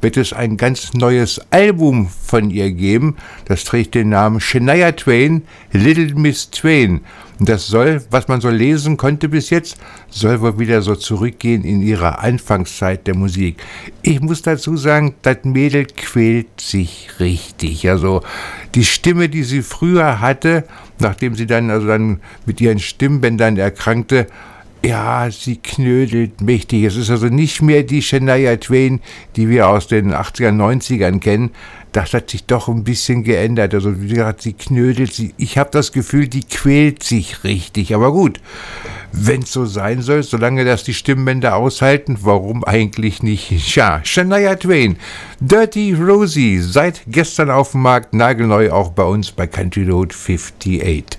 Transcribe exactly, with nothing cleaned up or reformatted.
wird es ein ganz neues Album von ihr geben. Das trägt den Namen Shania Twain, Little Miss Twain. Und das soll, was man so lesen konnte bis jetzt, soll wohl wieder so zurückgehen in ihre Anfangszeit der Musik. Ich muss dazu sagen, das Mädel quält sich richtig. Also die Stimme, die sie früher hatte, nachdem sie dann also dann mit ihren Stimmbändern erkrankte, ja, sie knödelt mächtig. Es ist also nicht mehr die Shania Twain, die wir aus den achtzigern, neunzigern kennen. Das hat sich doch ein bisschen geändert. Also wie gesagt, sie knödelt, sie, ich habe das Gefühl, die quält sich richtig. Aber gut, wenn es so sein soll, solange das die Stimmbänder aushalten, warum eigentlich nicht? Tja, Shania Twain, Dirty Rosie, seit gestern auf dem Markt, nagelneu auch bei uns bei Country Road achtundfünfzig.